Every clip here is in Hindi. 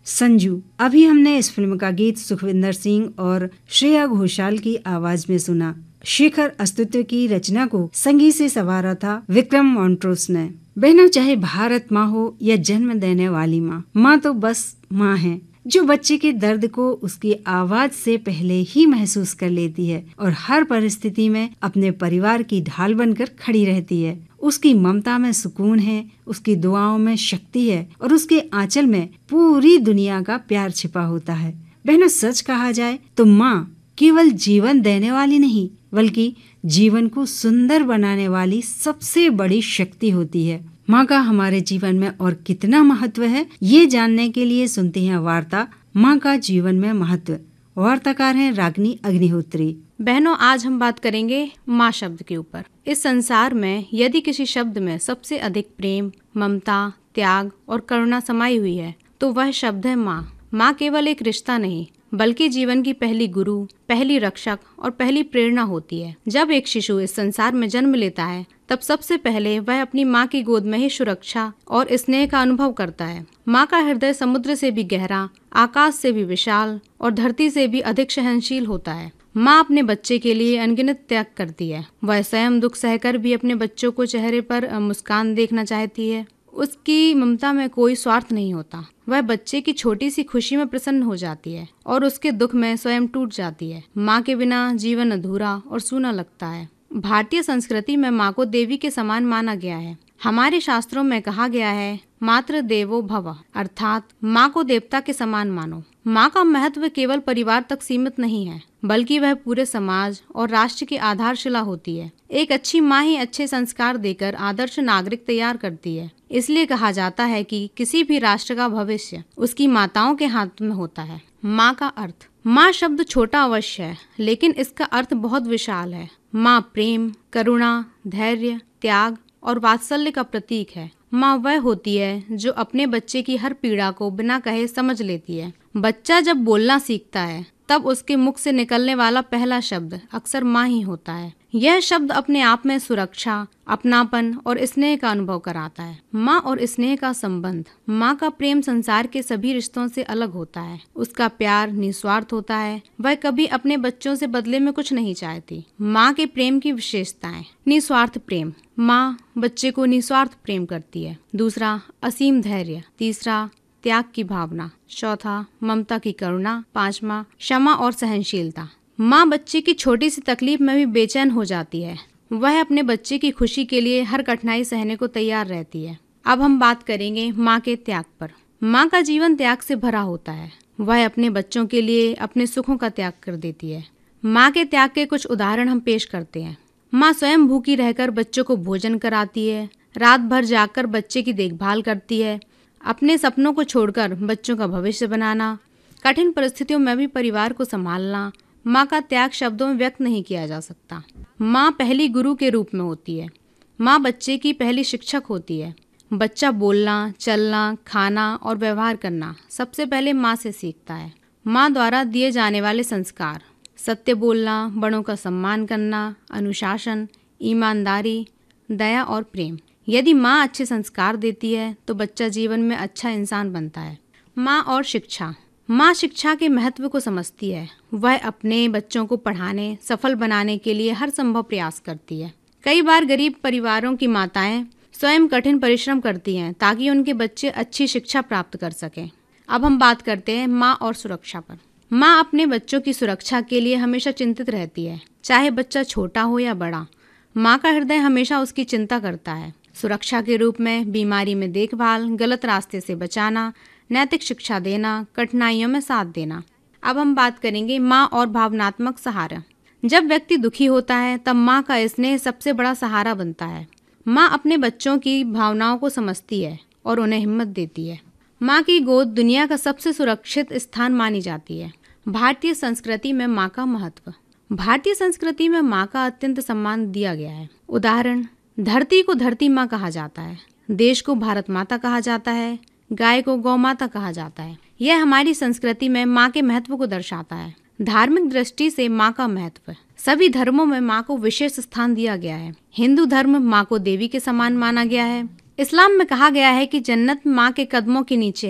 संजू। अभी हमने इस फिल्म का गीत सुखविंदर सिंह और श्रेया घोषाल की आवाज में सुना। शेखर अस्तित्व की रचना को संगीत से संवारा था विक्रम मॉन्ट्रोस ने। बहनों, चाहे भारत माँ हो या जन्म देने वाली माँ, माँ तो बस माँ है, जो बच्चे के दर्द को उसकी आवाज से पहले ही महसूस कर लेती है और हर परिस्थिति में अपने परिवार की ढाल बनकर खड़ी रहती है। उसकी ममता में सुकून है, उसकी दुआओं में शक्ति है और उसके आंचल में पूरी दुनिया का प्यार छिपा होता है। बहनों, सच कहा जाए तो माँ केवल जीवन देने वाली नहीं, बल्कि जीवन को सुंदर बनाने वाली सबसे बड़ी शक्ति होती है। माँ का हमारे जीवन में और कितना महत्व है, ये जानने के लिए सुनते हैं वार्ता माँ का जीवन में महत्व। वार्ताकार हैं रागिनी अग्निहोत्री। बहनों, आज हम बात करेंगे माँ शब्द के ऊपर। इस संसार में यदि किसी शब्द में सबसे अधिक प्रेम, ममता, त्याग और करुणा समाई हुई है तो वह शब्द है माँ। माँ केवल एक रिश्ता नहीं, बल्कि जीवन की पहली गुरु, पहली रक्षक और पहली प्रेरणा होती है। जब एक शिशु इस संसार में जन्म लेता है तब सबसे पहले वह अपनी माँ की गोद में ही सुरक्षा और स्नेह का अनुभव करता है। माँ का हृदय समुद्र से भी गहरा, आकाश से भी विशाल और धरती से भी अधिक सहनशील होता है। माँ अपने बच्चे के लिए अनगिनत त्याग करती है। वह स्वयं दुख सहकर भी अपने बच्चों को चेहरे पर मुस्कान देखना चाहती है। उसकी ममता में कोई स्वार्थ नहीं होता। वह बच्चे की छोटी सी खुशी में प्रसन्न हो जाती है और उसके दुख में स्वयं टूट जाती है। माँ के बिना जीवन अधूरा और सूना लगता है। भारतीय संस्कृति में माँ को देवी के समान माना गया है। हमारे शास्त्रों में कहा गया है, मातृ देवो भव, अर्थात माँ को देवता के समान मानो। माँ का महत्व केवल परिवार तक सीमित नहीं है, बल्कि वह पूरे समाज और राष्ट्र की आधारशिला होती है। एक अच्छी माँ ही अच्छे संस्कार देकर आदर्श नागरिक तैयार करती है। इसलिए कहा जाता है कि किसी भी राष्ट्र का भविष्य उसकी माताओं के हाथ में होता है। माँ का अर्थ। माँ शब्द छोटा अवश्य है, लेकिन इसका अर्थ बहुत विशाल है। माँ प्रेम, करुणा, धैर्य, त्याग और वात्सल्य का प्रतीक है। माँ वह होती है जो अपने बच्चे की हर पीड़ा को बिना कहे समझ लेती है। बच्चा जब बोलना सीखता है तब उसके मुख से निकलने वाला पहला शब्द अक्सर माँ ही होता है। यह शब्द अपने आप में सुरक्षा, अपनापन और स्नेह का अनुभव कराता है। माँ और स्नेह का संबंध। माँ का प्रेम संसार के सभी रिश्तों से अलग होता है। उसका प्यार निस्वार्थ होता है। वह कभी अपने बच्चों से बदले में कुछ नहीं चाहती। माँ के प्रेम की विशेषताएं। निस्वार्थ प्रेम। माँ बच्चे को निस्वार्थ प्रेम करती है। दूसरा, असीम धैर्य। तीसरा, त्याग की भावना। चौथा, ममता की करुणा। पांचवा, क्षमा और सहनशीलता। माँ बच्चे की छोटी सी तकलीफ में भी बेचैन हो जाती है। वह अपने बच्चे की खुशी के लिए हर कठिनाई सहने को तैयार रहती है। अब हम बात करेंगे माँ के त्याग पर। माँ का जीवन त्याग से भरा होता है। वह अपने बच्चों के लिए अपने सुखों का त्याग कर देती है। माँ के त्याग के कुछ उदाहरण हम पेश करते हैं। माँ स्वयं भूखी रहकर बच्चों को भोजन कराती है। रात भर जागकर बच्चे की देखभाल करती है। अपने सपनों को छोड़कर बच्चों का भविष्य बनाना। कठिन परिस्थितियों में भी परिवार को संभालना। माँ का त्याग शब्दों में व्यक्त नहीं किया जा सकता। माँ पहली गुरु के रूप में होती है। माँ बच्चे की पहली शिक्षक होती है। बच्चा बोलना, चलना, खाना और व्यवहार करना सबसे पहले माँ से सीखता है। माँ द्वारा दिए जाने वाले संस्कार। सत्य बोलना, बड़ों का सम्मान करना, अनुशासन, ईमानदारी, दया और प्रेम। यदि माँ अच्छे संस्कार देती है तो बच्चा जीवन में अच्छा इंसान बनता है। माँ और शिक्षा। माँ शिक्षा के महत्व को समझती है। वह अपने बच्चों को पढ़ाने, सफल बनाने के लिए हर संभव प्रयास करती है। कई बार गरीब परिवारों की माताएं स्वयं कठिन परिश्रम करती हैं ताकि उनके बच्चे अच्छी शिक्षा प्राप्त कर सकें। अब हम बात करते हैं माँ और सुरक्षा पर। माँ अपने बच्चों की सुरक्षा के लिए हमेशा चिंतित रहती है, चाहे बच्चा छोटा हो या बड़ा। माँ का हृदय हमेशा उसकी चिंता करता है। सुरक्षा के रूप में बीमारी में देखभाल, गलत रास्ते से बचाना, नैतिक शिक्षा देना, कठिनाइयों में साथ देना। अब हम बात करेंगे माँ और भावनात्मक सहारा। जब व्यक्ति दुखी होता है तब माँ का स्नेह सबसे बड़ा सहारा बनता है। माँ अपने बच्चों की भावनाओं को समझती है और उन्हें हिम्मत देती है। माँ की गोद दुनिया का सबसे सुरक्षित स्थान मानी जाती है। भारतीय संस्कृति में माँ का महत्व। भारतीय संस्कृति में माँ का अत्यंत सम्मान दिया गया है। उदाहरण, धरती को धरती माँ कहा जाता है। देश को भारत माता कहा जाता है। गाय को गौ माता कहा जाता है। यह हमारी संस्कृति में माँ के महत्व को दर्शाता है। धार्मिक दृष्टि से माँ का महत्व। सभी धर्मों में माँ को विशेष स्थान दिया गया है। हिंदू धर्म माँ को देवी के समान माना गया है। इस्लाम में कहा गया है कि जन्नत माँ के कदमों के नीचे है।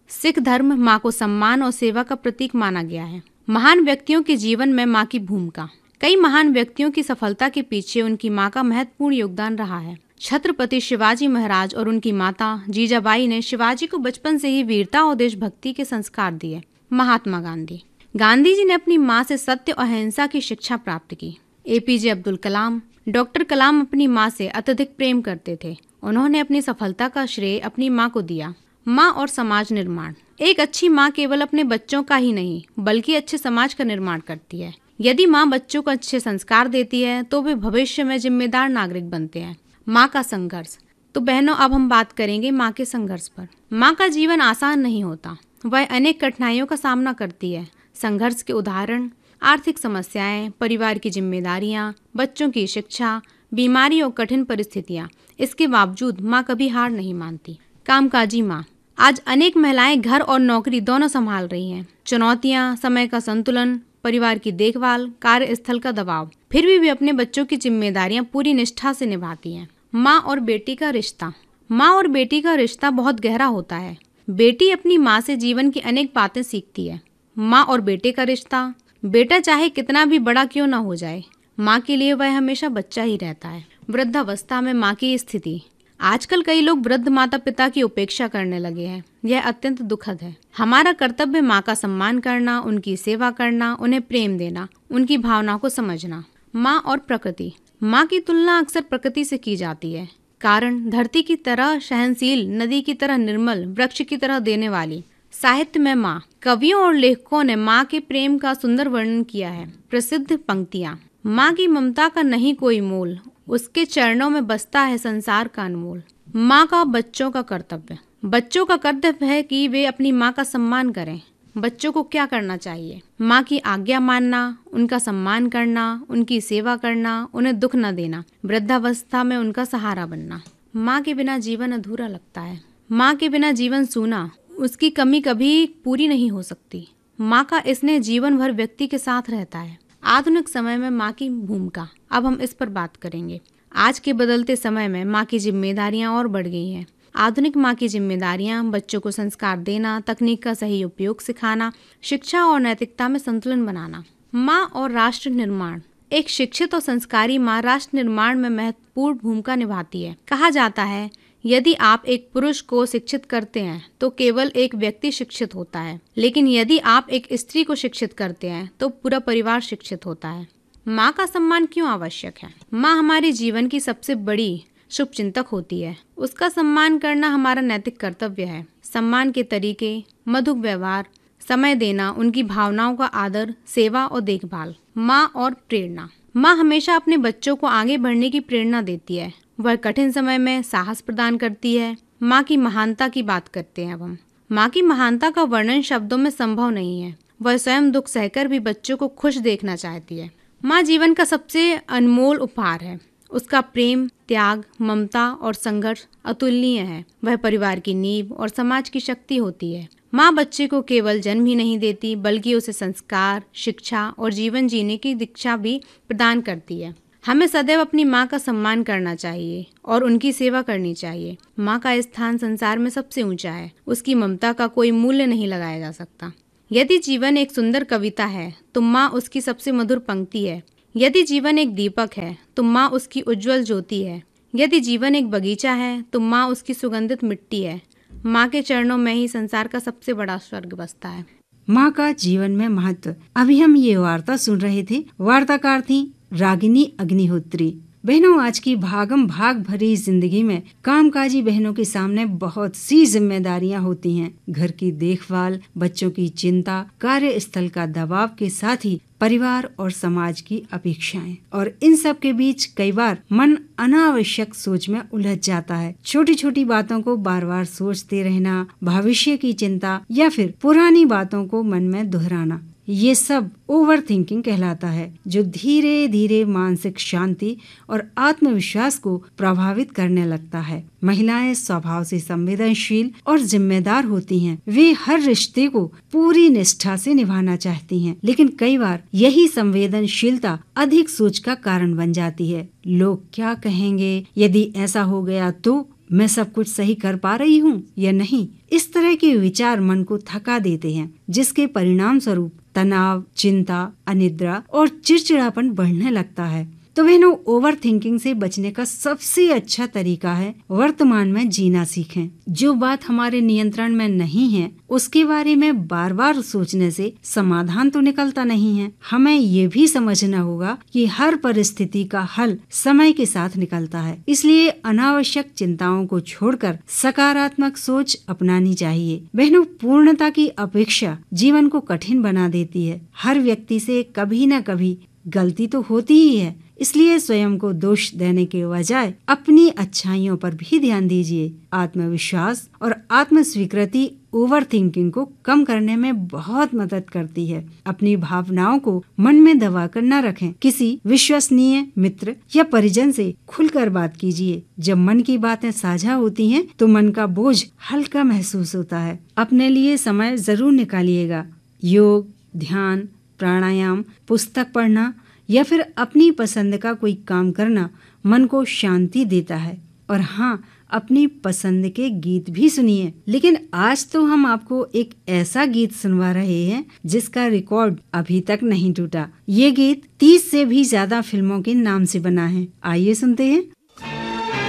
सिख धर्म माँ को सम्मान और सेवा का प्रतीक माना गया है। महान व्यक्तियों के जीवन में माँ की भूमिका। कई महान व्यक्तियों की सफलता के पीछे उनकी माँ का महत्वपूर्ण योगदान रहा है। छत्रपति शिवाजी महाराज और उनकी माता जीजाबाई ने शिवाजी को बचपन से ही वीरता और देशभक्ति के संस्कार दिए। महात्मा गांधी जी ने अपनी माँ से सत्य और अहिंसा की शिक्षा प्राप्त की। APJ अब्दुल कलाम। डॉक्टर कलाम अपनी माँ से अत्यधिक प्रेम करते थे। उन्होंने अपनी सफलता का श्रेय अपनी माँ को दिया। माँ और समाज निर्माण। एक अच्छी माँ केवल अपने बच्चों का ही नहीं बल्कि अच्छे समाज का निर्माण करती है। यदि माँ बच्चों को अच्छे संस्कार देती है तो वे भविष्य में जिम्मेदार नागरिक बनते हैं। माँ का संघर्ष। तो बहनों, अब हम बात करेंगे माँ के संघर्ष पर। माँ का जीवन आसान नहीं होता, वह अनेक कठिनाइयों का सामना करती है। संघर्ष के उदाहरण आर्थिक समस्याएं, परिवार की जिम्मेदारियां, बच्चों की शिक्षा, बीमारी और कठिन परिस्थितियां। इसके बावजूद माँ कभी हार नहीं मानती। कामकाजी माँ। आज अनेक महिलाएं घर और नौकरी दोनों संभाल रही हैं। चुनौतियां, समय का संतुलन, परिवार की देखभाल, कार्यस्थल का दबाव, फिर भी वे अपने बच्चों की जिम्मेदारियां पूरी निष्ठा से निभाती हैं। माँ और बेटी का रिश्ता। माँ और बेटी का रिश्ता बहुत गहरा होता है। बेटी अपनी माँ से जीवन की अनेक बातें सीखती है। माँ और बेटे का रिश्ता। बेटा चाहे कितना भी बड़ा क्यों ना हो जाए, माँ के लिए वह हमेशा बच्चा ही रहता है। वृद्धावस्था में माँ की स्थिति। आजकल कई लोग वृद्ध माता पिता की उपेक्षा करने लगे हैं। यह अत्यंत दुखद है। हमारा कर्तव्य माँ का सम्मान करना, उनकी सेवा करना, उन्हें प्रेम देना, उनकी भावना को समझना। माँ और प्रकृति। माँ की तुलना अक्सर प्रकृति से की जाती है। कारण धरती की तरह सहनशील, नदी की तरह निर्मल, वृक्ष की तरह देने वाली। साहित्य में माँ। कवियों और लेखकों ने माँ के प्रेम का सुंदर वर्णन किया है। प्रसिद्ध पंक्तियाँ। माँ की ममता का नहीं कोई मोल, उसके चरणों में बसता है संसार का अनमोल। माँ का बच्चों का कर्तव्य। बच्चों का कर्तव्य है कि वे अपनी माँ का सम्मान करें। बच्चों को क्या करना चाहिए? माँ की आज्ञा मानना, उनका सम्मान करना, उनकी सेवा करना, उन्हें दुख न देना, वृद्धावस्था में उनका सहारा बनना। माँ के बिना जीवन अधूरा लगता है। माँ के बिना जीवन सूना, उसकी कमी कभी पूरी नहीं हो सकती। माँ का स्नेह जीवन भर व्यक्ति के साथ रहता है। आधुनिक समय में माँ की भूमिका। अब हम इस पर बात करेंगे। आज के बदलते समय में माँ की जिम्मेदारियाँ और बढ़ गई हैं। आधुनिक माँ की जिम्मेदारियाँ बच्चों को संस्कार देना, तकनीक का सही उपयोग सिखाना, शिक्षा और नैतिकता में संतुलन बनाना। माँ और राष्ट्र निर्माण। एक शिक्षित और संस्कारी माँ राष्ट्र निर्माण में महत्वपूर्ण भूमिका निभाती है। कहा जाता है, यदि आप एक पुरुष को शिक्षित करते हैं तो केवल एक व्यक्ति शिक्षित होता है, लेकिन यदि आप एक स्त्री को शिक्षित करते हैं तो पूरा परिवार शिक्षित होता है। माँ का सम्मान क्यों आवश्यक है? माँ हमारे जीवन की सबसे बड़ी शुभचिंतक होती है। उसका सम्मान करना हमारा नैतिक कर्तव्य है। सम्मान के तरीके, मधुर व्यवहार, समय देना, उनकी भावनाओं का आदर, सेवा और देखभाल। माँ और प्रेरणा। माँ हमेशा अपने बच्चों को आगे बढ़ने की प्रेरणा देती है। वह कठिन समय में साहस प्रदान करती है। माँ की महानता की बात करते हैं अब हम। माँ की महानता का वर्णन शब्दों में संभव नहीं है। वह स्वयं दुख सहकर भी बच्चों को खुश देखना चाहती है। माँ जीवन का सबसे अनमोल उपहार है। उसका प्रेम, त्याग, ममता और संघर्ष अतुलनीय है। वह परिवार की नींव और समाज की शक्ति होती है। माँ बच्चे को केवल जन्म ही नहीं देती बल्कि उसे संस्कार, शिक्षा और जीवन जीने की दीक्षा भी प्रदान करती है। हमें सदैव अपनी माँ का सम्मान करना चाहिए और उनकी सेवा करनी चाहिए। माँ का स्थान संसार में सबसे ऊंचा है। उसकी ममता का कोई मूल्य नहीं लगाया जा सकता। यदि जीवन एक सुंदर कविता है तो माँ उसकी सबसे मधुर पंक्ति है। यदि जीवन एक दीपक है तो माँ उसकी उज्जवल ज्योति है। यदि जीवन एक बगीचा है तो माँ उसकी सुगंधित मिट्टी है। माँ के चरणों में ही संसार का सबसे बड़ा स्वर्ग बसता है। माँ का जीवन में महत्व। अभी हम ये वार्ता सुन रहे थे। वार्ताकार थी रागिनी अग्निहोत्री। बहनों, आज की भागम भाग भरी जिंदगी में कामकाजी बहनों के सामने बहुत सी जिम्मेदारियां होती हैं। घर की देखभाल, बच्चों की चिंता, कार्यस्थल का दबाव के साथ ही परिवार और समाज की अपेक्षाएं, और इन सब के बीच कई बार मन अनावश्यक सोच में उलझ जाता है। छोटी छोटी बातों को बार बार सोचते रहना, भविष्य की चिंता या फिर पुरानी बातों को मन में दोहराना, ये सब ओवर थिंकिंग कहलाता है, जो धीरे धीरे मानसिक शांति और आत्मविश्वास को प्रभावित करने लगता है। महिलाएं स्वभाव से संवेदनशील और जिम्मेदार होती हैं। वे हर रिश्ते को पूरी निष्ठा से निभाना चाहती हैं, लेकिन कई बार यही संवेदनशीलता अधिक सोच का कारण बन जाती है। लोग क्या कहेंगे, यदि ऐसा हो गया तो, मैं सब कुछ सही कर पा रही हूँ या नहीं। इस तरह के विचार मन को थका देते हैं, जिसके परिणाम स्वरूप तनाव, चिंता, अनिद्रा और चिड़चिड़ापन बढ़ने लगता है। तो बहनों, ओवर थिंकिंग से बचने का सबसे अच्छा तरीका है वर्तमान में जीना सीखें। जो बात हमारे नियंत्रण में नहीं है उसके बारे में बार बार सोचने से समाधान तो निकलता नहीं है। हमें ये भी समझना होगा कि हर परिस्थिति का हल समय के साथ निकलता है, इसलिए अनावश्यक चिंताओं को छोड़कर सकारात्मक सोच अपनानी चाहिए। बहनों, पूर्णता की अपेक्षा जीवन को कठिन बना देती है। हर व्यक्ति से कभी न कभी गलती तो होती ही है, इसलिए स्वयं को दोष देने के बजाय अपनी अच्छाइयों पर भी ध्यान दीजिए। आत्मविश्वास और आत्म स्वीकृति ओवर थिंकिंग को कम करने में बहुत मदद करती है। अपनी भावनाओं को मन में दबा कर न रखें। किसी विश्वसनीय मित्र या परिजन से खुलकर बात कीजिए। जब मन की बातें साझा होती हैं, तो मन का बोझ हल्का महसूस होता है। अपने लिए समय जरूर निकालिएगा। योग, ध्यान, प्राणायाम, पुस्तक पढ़ना या फिर अपनी पसंद का कोई काम करना मन को शांति देता है। और हाँ, अपनी पसंद के गीत भी सुनिए। लेकिन आज तो हम आपको एक ऐसा गीत सुनवा रहे हैं जिसका रिकॉर्ड अभी तक नहीं टूटा। ये गीत 30 से भी ज्यादा फिल्मों के नाम से बना है। आइए सुनते हैं।